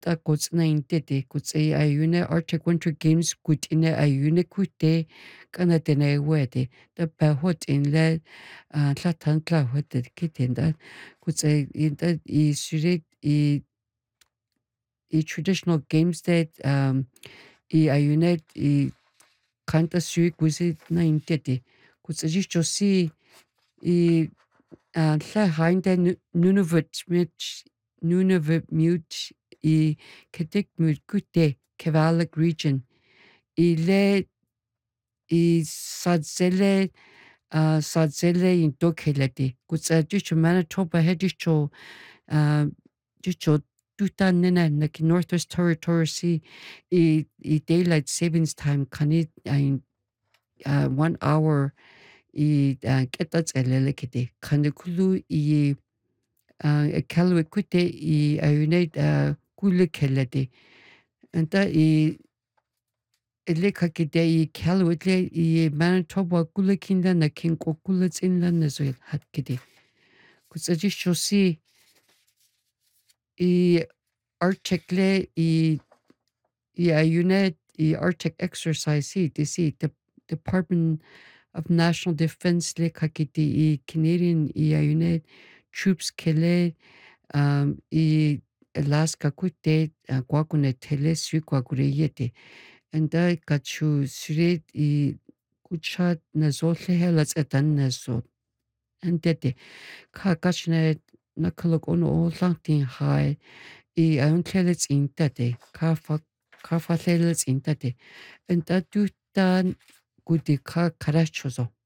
고츠나 인테데 고츠이 아유네 Arctic Winter Games 굿이네 아유네 쿠테 까나테네 웨데 더 바호트 인레 라탄클라 호테 키텐다 고츠이 인다 이 수레 이 traditional games that 이 아유네 이 칸타 수이 고시 나 인테데 고츠지 조시 이 lla Nunavut mute I Katikmut Kute Kavalik region. I sadzele in Dokhelati. Kutsa Dicho Manitoba Hedicho Dicho Tuta Nina Naki Northwest Territory Sea daylight savings time kanit in 1 hour ketats elelekete. Kanukulu Kalwe Kute Ayunate Kulu Kelete. Anta Elekakide Kalwitle Manitoba Kula Kinda na King Kokulets inland Nazoil Hatkide. Kutsaji Shosi Arctic Ayunate Arctic exercise the Department of National Defense le kakiti Canadian Ayunate troops kele Alaska kute kwakune tele sui kwakure yete. And I got you sweet kuchat nazotle helas etan nazo. And dede kakashne nakalok on all langting high auntlets in tate kafa lelets in tate. And that do dan gudi karachozo.